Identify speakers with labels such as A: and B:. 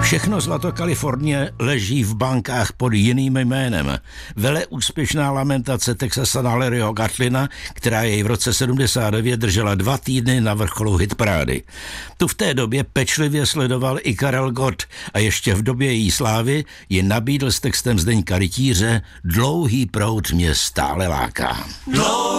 A: Všechno zlato Kalifornie leží v bankách pod jiným jménem. Vele úspěšná lamentace Texasa Larryho Gatlina, která jej v roce 79 držela 2 týdny na vrcholu hitparády. Tu v té době pečlivě sledoval i Karel Gott a ještě v době její slávy ji nabídl s textem Zdeňka Rytíře Dlouhý proud mě stále láká.